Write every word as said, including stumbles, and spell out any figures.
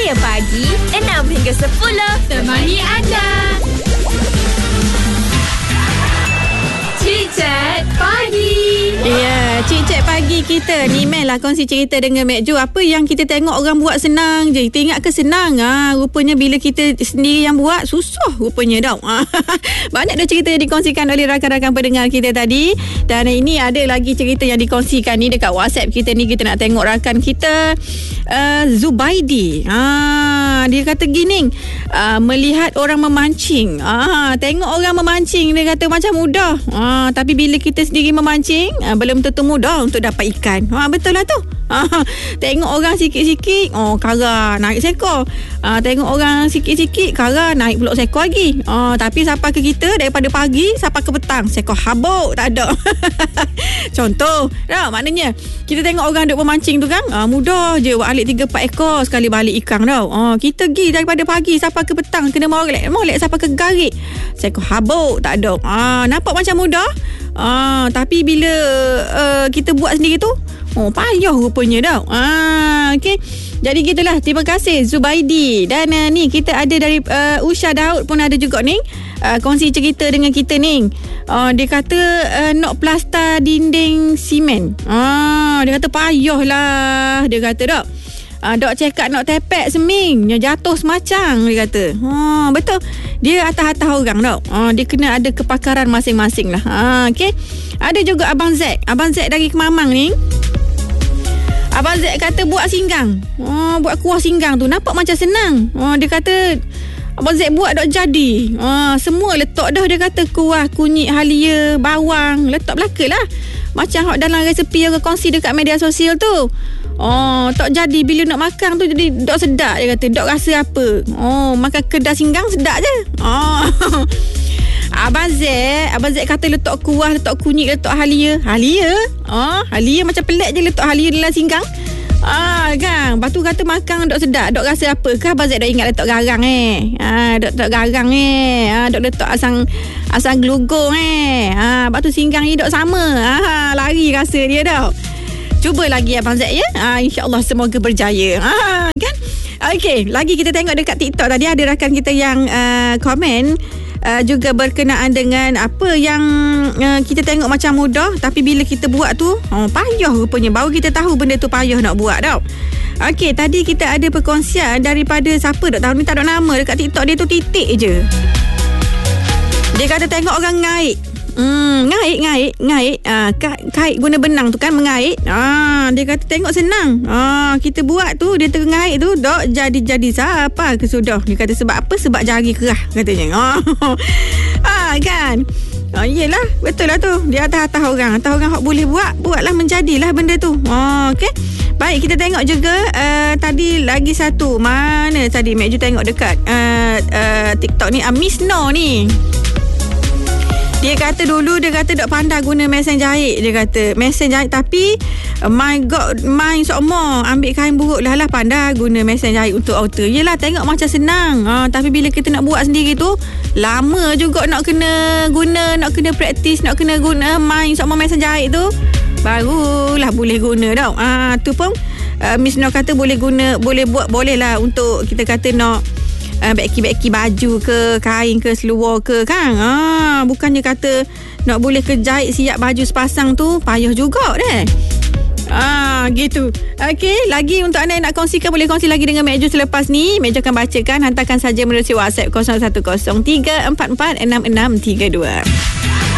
Saya pagi enam hingga sepuluh temani anda. Cik-cik pagi. Ya, cik-cik pagi kita ni Mel lah kongsi cerita dengan Mek Jo. Apa yang kita tengok orang buat senang je, kita ingat ke senang? Ha, rupanya bila kita sendiri yang buat, susah rupanya tau. Ha, banyak dah cerita yang dikongsikan oleh rakan-rakan pendengar kita tadi. Dan ini ada lagi cerita yang dikongsikan ni dekat WhatsApp kita ni. Kita nak tengok rakan kita, uh, Zubaidi. Ha, dia kata gini, uh, melihat orang memancing. Ha, tengok orang memancing, dia kata macam mudah. Ha, tapi bila kita sendiri memancing, ha, belum tentu mudah untuk dapat ikan. Ha, betul lah tu. Ha, tengok orang sikit-sikit, oh kara naik seekor. Ha, tengok orang sikit-sikit, kara naik pula seekor lagi. Ha, tapi siapa ke kita daripada pagi sampai ke petang, seekor habuk tak ada. Contoh, tak, maknanya kita tengok orang duk memancing tu kan, ha, mudah je buat alik tiga empat ekor sekali balik ikan tau. Ha, kita pergi daripada pagi sampai ke petang, kena molek molek sampai ke garik, seekor habuk tak ada. Ha, nampak macam mudah. Ah, tapi bila uh, kita buat sendiri tu, oh payah rupanya tau. Ah, okey. Jadi gitulah. Terima kasih Zubaidi. Dan uh, ni kita ada dari uh, Usha Daud pun ada juga ni. Uh, kongsi cerita dengan kita ni. Uh, dia kata uh, nak plaster dinding simen. Ah, dia kata payah lah. Dia kata tak. Uh, dok cakap nak tepek seming, jatuh semacam, dia kata. Ha, betul. Dia atas-atas orang tau. Ha, dia kena ada kepakaran masing-masing lah. Ha, okay. Ada juga Abang Z. Abang Z dari Kemamang ni. Abang Z kata buat singgang. Ha, buat kuah singgang tu nampak macam senang. Ha, dia kata Abang Z buat dok jadi. Ha, semua letak dah, dia kata kuah, kunyit halia, bawang, letak belaka lah. Macam dalam resepi yang kongsi dekat media sosial tu. Oh, tak jadi bila nak makan tu jadi dok sedap, dia kata. Dok rasa apa? Oh, makan kedai singgang sedap je. Oh. Abang Z, Abang Z kata letak kuah, letak kunyit, letak halia. Halia? Oh, halia macam pelik je letak halia dalam singgang. Ah, kan. Lepas tu kata makan dok sedap. Dok rasa apa? Ke Abang Z dok ingat letak garang eh. Ah, dok letak garang eh. Ah, dok letak asam asam glugong eh. Ah, lepas tu singgang ni dok sama. Ah, lari rasa dia tau. Cuba lagi Abang Z ya. Ah, InsyaAllah semoga berjaya. Ah, kan? Okey, lagi kita tengok dekat TikTok tadi ada rakan kita yang uh, komen uh, juga berkenaan dengan apa yang uh, kita tengok macam mudah, tapi bila kita buat tu, oh, payah rupanya. Baru kita tahu benda tu payah nak buat tau. Okey, tadi kita ada perkongsian daripada siapa tak tahu ni, tak ada nama dekat TikTok dia tu, titik je. Dia kata tengok orang ngait. Hmm, ngait, ngait, ngait. Ah, kait guna benang tu kan, mengait. Ah, dia kata tengok senang. Ah, kita buat tu, dia terngait tu, dok jadi-jadi siapa ke sudah. Dia kata sebab apa? Sebab jari kerah katanya. Ah, ah kan. Ah, yelah, betul lah tu. Dia atas-atas orang. Atas orang hak boleh buat, buatlah menjadilah benda tu. Ah, okey. Baik, kita tengok juga uh, tadi lagi satu. Mana tadi Mek Ju tengok dekat uh, uh, TikTok ni, uh, Miss No ni. Dia kata dulu dia kata dok pandai guna mesin jahit. Dia kata mesin jahit, tapi uh, my god, my sokmo ambil kain buruk lah lah pandai guna mesin jahit untuk outer. Yelah, tengok macam senang. Ha, tapi bila kita nak buat sendiri tu, lama juga nak kena guna, nak kena praktis, nak kena guna my sokmo mesin jahit tu. Barulah boleh guna tau. Ah, tu pun uh, Miss No kata boleh guna, boleh buat, boleh lah untuk kita kata nak Uh, beki-beki baju ke, kain ke, seluar ke kan. Ah, bukannya kata nak boleh kejahit siap baju sepasang tu payah juga deh. Ah, gitu. Okey, lagi untuk anda yang nak kongsikan, boleh kongsi lagi dengan Mek Ju selepas ni. Mek Ju akan bacakan, hantarkan saja melalui WhatsApp kosong satu kosong tiga empat empat enam enam tiga dua.